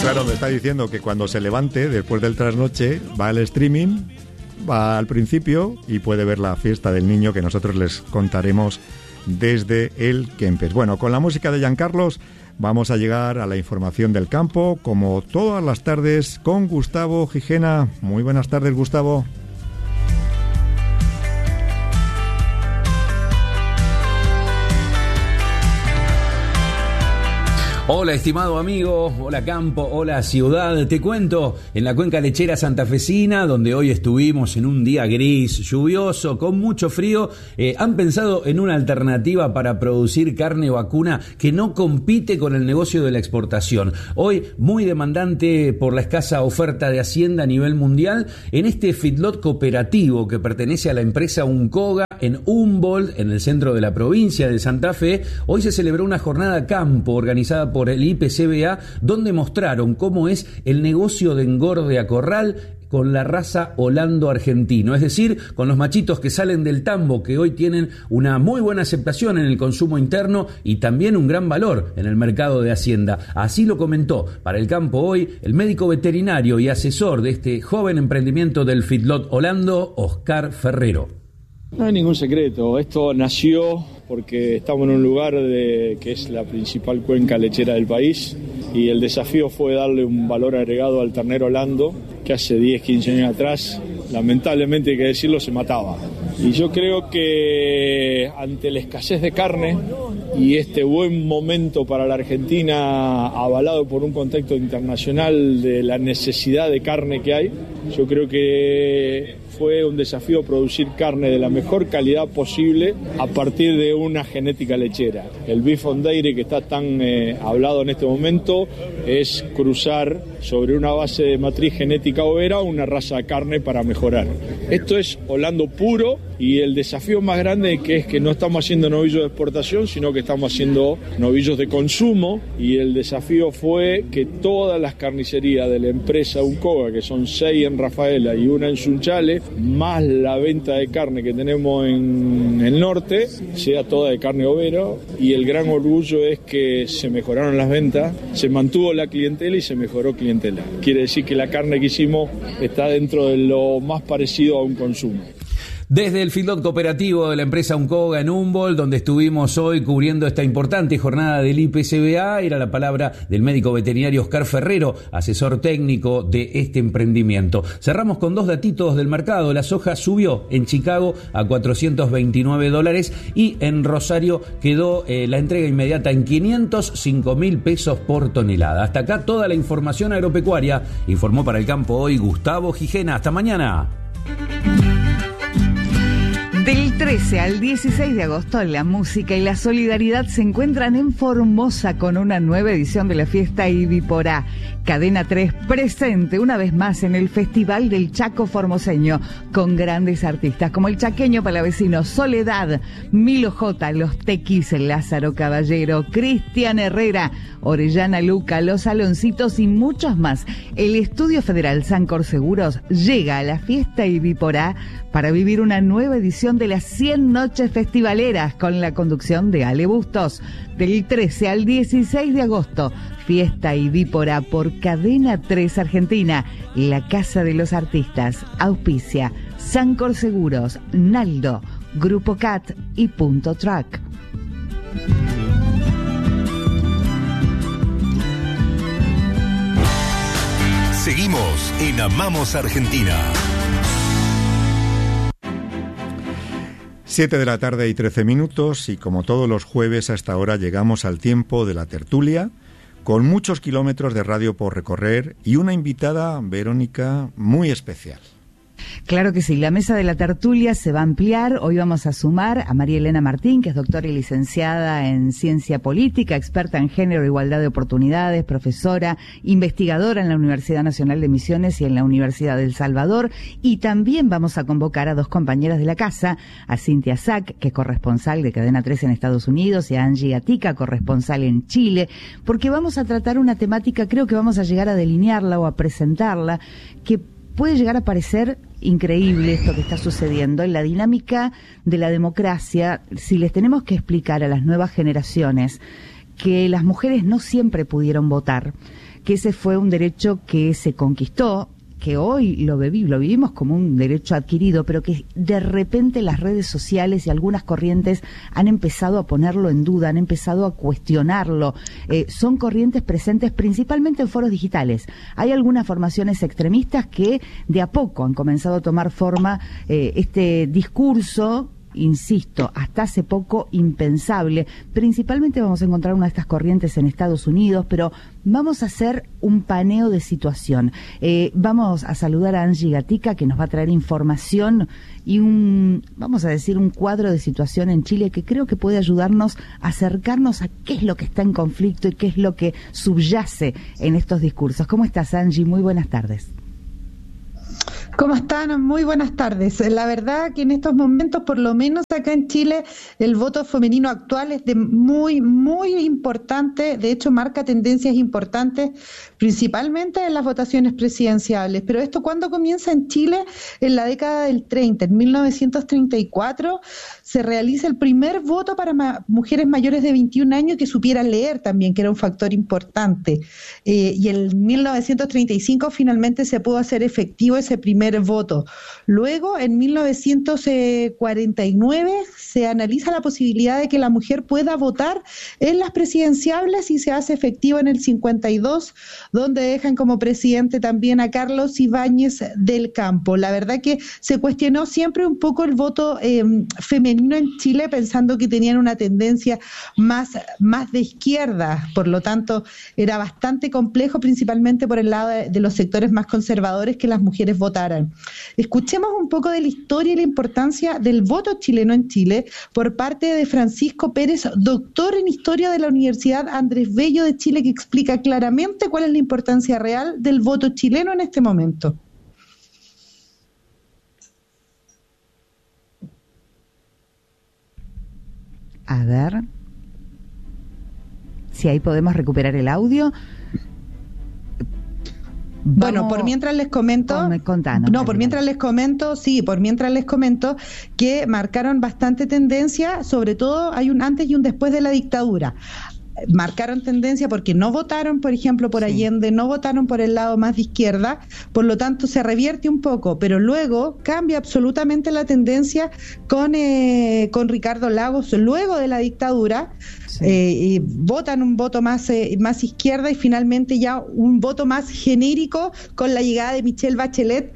Claro, me está diciendo que cuando se levante, después del trasnoche, va al streaming, va al principio y puede ver la fiesta del niño que nosotros les contaremos desde el Kempes. Bueno, con la música de Giancarlos vamos a llegar a la información del campo, como todas las tardes, con Gustavo Gijena. Muy buenas tardes, Gustavo. Hola, estimado amigo, hola campo, hola ciudad. Te cuento, en la cuenca lechera santafesina, donde hoy estuvimos en un día gris, lluvioso, con mucho frío, han pensado en una alternativa para producir carne vacuna que no compite con el negocio de la exportación. Hoy, muy demandante por la escasa oferta de Hacienda a nivel mundial, en este feedlot cooperativo que pertenece a la empresa Uncoga en Humboldt, en el centro de la provincia de Santa Fe, hoy se celebró una jornada campo organizada por el IPCBA, donde mostraron cómo es el negocio de engorde a corral con la raza holando argentino, es decir, con los machitos que salen del tambo, que hoy tienen una muy buena aceptación en el consumo interno y también un gran valor en el mercado de Hacienda. Así lo comentó para el campo hoy el médico veterinario y asesor de este joven emprendimiento del feedlot holando, Oscar Ferrero. No hay ningún secreto, esto nació porque estamos en un lugar que es la principal cuenca lechera del país y el desafío fue darle un valor agregado al ternero holando que hace 10, 15 años atrás, lamentablemente hay que decirlo, se mataba. Y yo creo que ante la escasez de carne y este buen momento para la Argentina, avalado por un contexto internacional de la necesidad de carne que hay, yo creo que fue un desafío producir carne de la mejor calidad posible a partir de una genética lechera. El Beef on Dairy, que está tan hablado en este momento, es cruzar sobre una base de matriz genética overa una raza de carne para mejorar. Esto es holando puro y el desafío más grande es que no estamos haciendo novillos de exportación, sino que estamos haciendo novillos de consumo, y el desafío fue que todas las carnicerías de la empresa Uncoga, que son 6 en Rafaela y una en Sunchales, más la venta de carne que tenemos en el norte, sea toda de carne overa, y el gran orgullo es que se mejoraron las ventas, se mantuvo la clientela y se mejoró clientela. Quiere decir que la carne que hicimos está dentro de lo más parecido a un consumo. Desde el feedlot cooperativo de la empresa Uncoga en Humboldt, donde estuvimos hoy cubriendo esta importante jornada del IPCBA, era la palabra del médico veterinario Oscar Ferrero, asesor técnico de este emprendimiento. Cerramos con 2 datitos del mercado. La soja subió en Chicago a $429 y en Rosario quedó la entrega inmediata en 505.000 pesos por tonelada. Hasta acá toda la información agropecuaria. Informó para el campo hoy Gustavo Gijena. Hasta mañana. Del 13 al 16 de agosto, la música y la solidaridad se encuentran en Formosa con una nueva edición de la fiesta Ibiporá. Cadena 3 presente una vez más en el Festival del Chaco Formoseño, con grandes artistas como el chaqueño palavecino Soledad, Milo J, Los Tequis, Lázaro Caballero, Cristian Herrera, Orellana Luca, Los Aloncitos y muchos más. El Estudio Federal Sancor Seguros llega a la fiesta Ibiporá para vivir una nueva edición de las 100 noches festivaleras con la conducción de Ale Bustos. Del 13 al 16 de agosto, fiesta Ibiporá por Cadena 3 Argentina, la Casa de los Artistas, auspicia Sancor Seguros, Naldo, Grupo CAT y Punto Track. Seguimos en Amamos Argentina. 7 de la tarde y 13 minutos, y como todos los jueves a esta hora llegamos al tiempo de la tertulia, con muchos kilómetros de radio por recorrer y una invitada, Verónica, muy especial. Claro que sí, la mesa de la tertulia se va a ampliar. Hoy vamos a sumar a María Elena Martín, que es doctora y licenciada en Ciencia Política, experta en género e igualdad de oportunidades, profesora, investigadora en la Universidad Nacional de Misiones y en la Universidad del Salvador. Y también vamos a convocar a 2 compañeras de la casa, a Cintia Sack, que es corresponsal de Cadena 3 en Estados Unidos, y a Angie Gatica, corresponsal en Chile, porque vamos a tratar una temática, creo que vamos a llegar a delinearla o a presentarla, que puede llegar a parecer increíble esto que está sucediendo en la dinámica de la democracia. Si les tenemos que explicar a las nuevas generaciones que las mujeres no siempre pudieron votar, que ese fue un derecho que se conquistó, que hoy lo vivimos como un derecho adquirido, pero que de repente las redes sociales y algunas corrientes han empezado a ponerlo en duda, han empezado a cuestionarlo. Son corrientes presentes principalmente en foros digitales. Hay algunas formaciones extremistas que de a poco han comenzado a tomar forma este discurso, insisto, hasta hace poco impensable. Principalmente vamos a encontrar una de estas corrientes en Estados Unidos, pero vamos a hacer un paneo de situación. Vamos a saludar a Angie Gatica, que nos va a traer información y vamos a decir, un cuadro de situación en Chile que creo que puede ayudarnos a acercarnos a qué es lo que está en conflicto y qué es lo que subyace en estos discursos. ¿Cómo estás, Angie? Muy buenas tardes. ¿Cómo están? Muy buenas tardes. La verdad que en estos momentos, por lo menos acá en Chile, el voto femenino actual es de muy importante. De hecho, marca tendencias importantes, principalmente en las votaciones presidenciales. Pero esto, ¿cuándo comienza en Chile? En la década del 30, en 1934, se realiza el primer voto para mujeres mayores de 21 años que supieran leer también, que era un factor importante. Y en 1935 finalmente se pudo hacer efectivo ese primer voto. Luego, en 1949, se analiza la posibilidad de que la mujer pueda votar en las presidenciables y se hace efectivo en el 52, donde dejan como presidente también a Carlos Ibáñez del Campo. La verdad que se cuestionó siempre un poco el voto femenino en Chile, pensando que tenían una tendencia más de izquierda, por lo tanto era bastante complejo, principalmente por el lado de los sectores más conservadores, que las mujeres votaran. Escuchemos un poco de la historia y la importancia del voto chileno en Chile por parte de Francisco Pérez, doctor en Historia de la Universidad Andrés Bello de Chile, que explica claramente cuál es la importancia real del voto chileno en este momento. A ver si ahí podemos recuperar el audio. Bueno, por mientras les comento, por mientras les comento que marcaron bastante tendencia, sobre todo hay un antes y un después de la dictadura. Marcaron tendencia porque no votaron, por ejemplo, por Allende, no votaron por el lado más de izquierda, por lo tanto se revierte un poco, pero luego cambia absolutamente la tendencia con Ricardo Lagos luego de la dictadura. Y votan un voto más izquierda y finalmente ya un voto más genérico con la llegada de Michelle Bachelet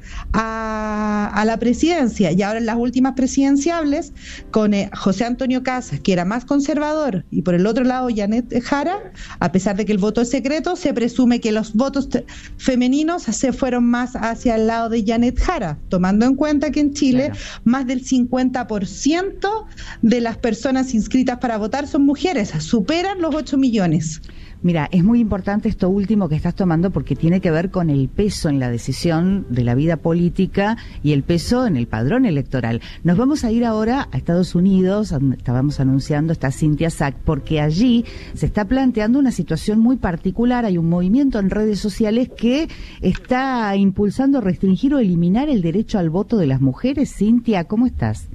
a la presidencia. Y ahora en las últimas presidenciables, con José Antonio Cast, que era más conservador, y por el otro lado Janet Jara, a pesar de que el voto es secreto, se presume que los votos femeninos se fueron más hacia el lado de Janet Jara, tomando en cuenta que en Chile más del 50% de las personas inscritas para votar son mujeres, superan los 8 millones. Mira, es muy importante esto último que estás tomando porque tiene que ver con el peso en la decisión de la vida política y el peso en el padrón electoral. Nos vamos a ir ahora a Estados Unidos, donde estábamos anunciando, está Cynthia Sack, porque allí se está planteando una situación muy particular. Hay un movimiento en redes sociales que está impulsando restringir o eliminar el derecho al voto de las mujeres. Cynthia, ¿cómo estás?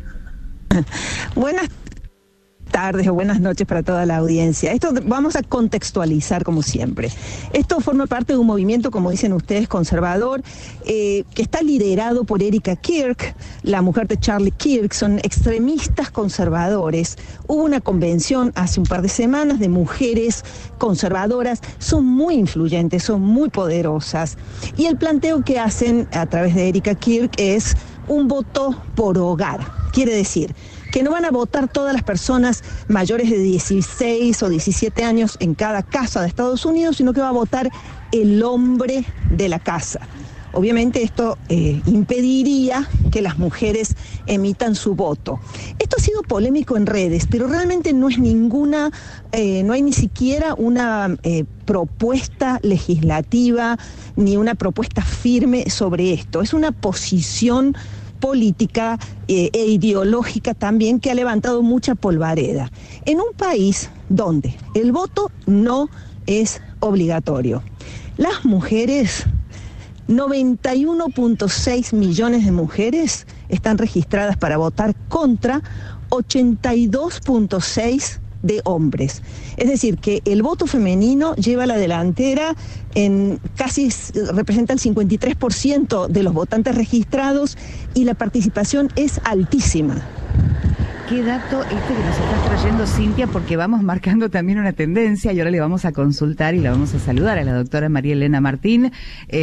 Buenas tardes o buenas noches para toda la audiencia. Esto vamos a contextualizar como siempre. Esto forma parte de un movimiento, como dicen ustedes, conservador, que está liderado por Erika Kirk, la mujer de Charlie Kirk. Son extremistas conservadores. Hubo una convención hace un par de semanas de mujeres conservadoras. Son muy influyentes, son muy poderosas. Y el planteo que hacen a través de Erika Kirk es un voto por hogar. Quiere decir que no van a votar todas las personas mayores de 16 o 17 años en cada casa de Estados Unidos, sino que va a votar el hombre de la casa. Obviamente esto impediría que las mujeres emitan su voto. Esto ha sido polémico en redes, pero realmente no es no hay ni siquiera una propuesta legislativa ni una propuesta firme sobre esto. Es una posición política e ideológica también que ha levantado mucha polvareda. En un país donde el voto no es obligatorio, las mujeres, 91.6 millones de mujeres están registradas para votar contra 82.6 de hombres. Es decir, que el voto femenino lleva la delantera representa el 53% de los votantes registrados y la participación es altísima. Qué dato que nos estás trayendo, Cintia, porque vamos marcando también una tendencia y ahora le vamos a consultar y la vamos a saludar a la doctora María Elena Martín.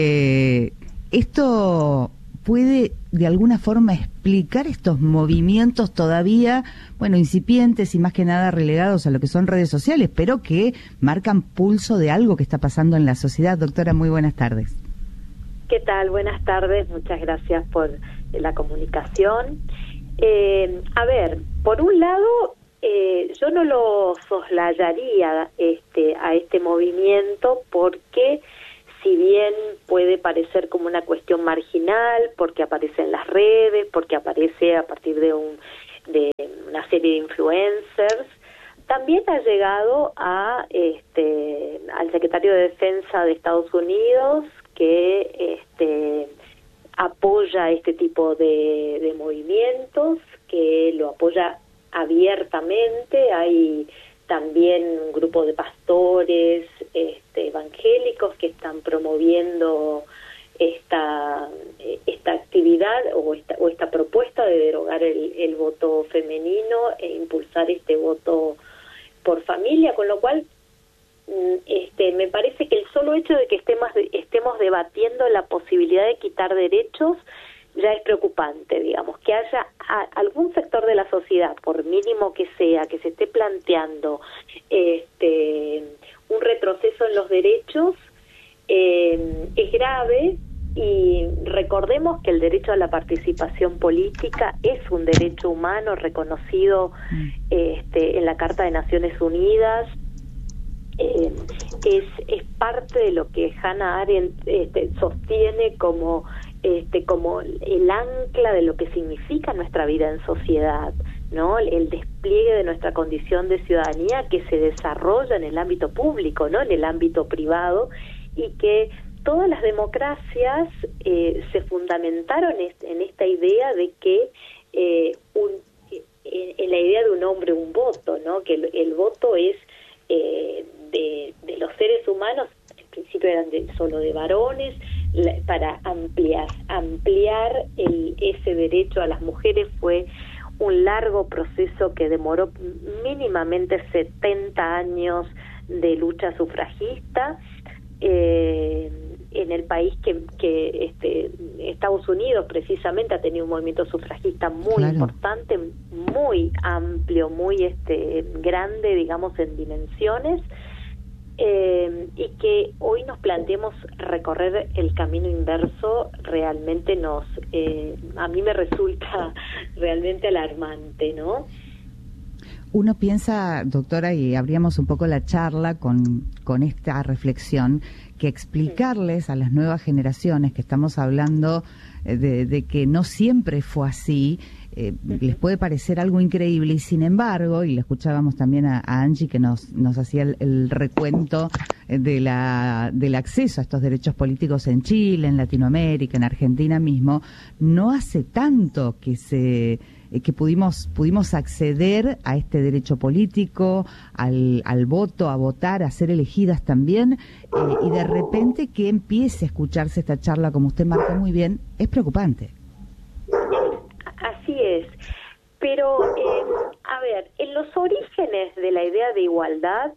¿Esto puede de alguna forma explicar estos movimientos todavía, incipientes y más que nada relegados a lo que son redes sociales, pero que marcan pulso de algo que está pasando en la sociedad? Doctora, muy buenas tardes. ¿Qué tal? Buenas tardes, muchas gracias por la comunicación. A ver, por un lado, yo no lo soslayaría a este movimiento porque si bien puede parecer como una cuestión marginal, porque aparece en las redes, porque aparece a partir de una serie de influencers, también ha llegado al secretario de Defensa de Estados Unidos, que apoya este tipo de movimientos, que lo apoya abiertamente. Hay también un grupo de pastores evangélicos que están promoviendo esta actividad o esta propuesta de derogar el voto femenino e impulsar este voto por familia, con lo cual me parece que el solo hecho de que estemos debatiendo la posibilidad de quitar derechos ya es preocupante, digamos, que haya algún sector de la sociedad, por mínimo que sea, que se esté planteando un retroceso en los derechos, es grave. Y recordemos que el derecho a la participación política es un derecho humano reconocido en la Carta de Naciones Unidas. Es parte de lo que Hannah Arendt sostiene como el ancla de lo que significa nuestra vida en sociedad, ¿no? El despliegue de nuestra condición de ciudadanía que se desarrolla en el ámbito público, no en el ámbito privado, y que todas las democracias se fundamentaron en esta idea de que en la idea de un hombre un voto, ¿no? Que el voto es de los seres humanos, en principio eran solo de varones, para ampliar ese derecho a las mujeres fue un largo proceso que demoró mínimamente 70 años de lucha sufragista en el país que Estados Unidos precisamente ha tenido un movimiento sufragista muy importante, muy amplio, muy grande, digamos, en dimensiones, y que hoy nos planteemos recorrer el camino inverso realmente a mí me resulta realmente alarmante, ¿no? Uno piensa, doctora, y abríamos un poco la charla con esta reflexión, que explicarles a las nuevas generaciones que estamos hablando de que no siempre fue así, les puede parecer algo increíble, y sin embargo, y le escuchábamos también a Angie que nos hacía el recuento del acceso a estos derechos políticos en Chile, en Latinoamérica, en Argentina mismo, no hace tanto que pudimos acceder a este derecho político, al voto, a votar, a ser elegidas también, y de repente que empiece a escucharse esta charla, como usted marcó muy bien, es preocupante. Así es, pero a ver, en los orígenes de la idea de igualdad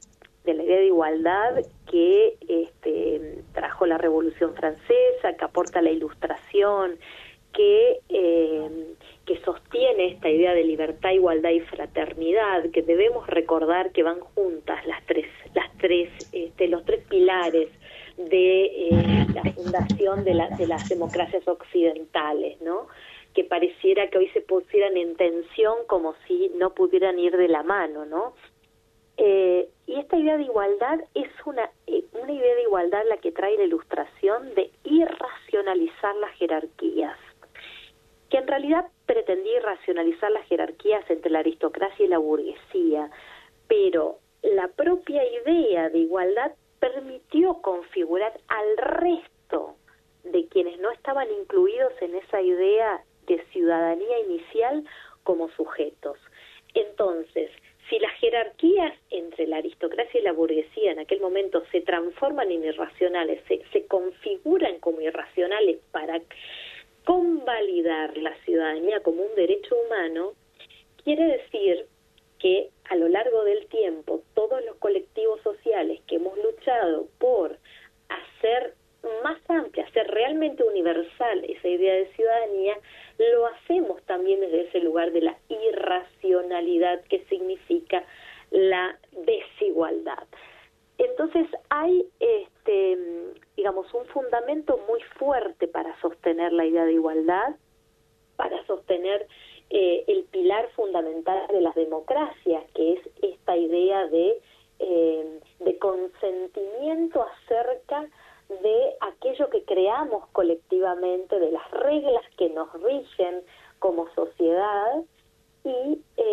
que trajo la Revolución Francesa, que aporta la Ilustración, que sostiene esta idea de libertad, igualdad y fraternidad, que debemos recordar que van juntas los tres pilares de la fundación de las democracias occidentales, ¿no? Que pareciera que hoy se pusieran en tensión como si no pudieran ir de la mano, ¿no? Y esta idea de igualdad es una idea de igualdad la que trae la Ilustración de irracionalizar las jerarquías, que en realidad pretendía irracionalizar las jerarquías entre la aristocracia y la burguesía, pero la propia idea de igualdad permitió configurar al resto de quienes no estaban incluidos en esa idea de ciudadanía inicial como sujetos. Entonces, Si las jerarquías entre la aristocracia y la burguesía en aquel momento se transforman en irracionales, se configuran como irracionales para convalidar la ciudadanía como un derecho humano, quiere decir que a lo largo del tiempo todos los colectivos sociales que hemos luchado por hacer más amplia, hacer realmente universal esa idea de ciudadanía, lo hacemos también desde ese lugar de la irracionalidad que significa la desigualdad. Entonces hay, digamos, un fundamento muy fuerte para sostener la idea de igualdad, para sostener el pilar fundamental de las democracias, que es esta idea de consentimiento acerca de aquello que creamos colectivamente, de las reglas que nos rigen como sociedad, y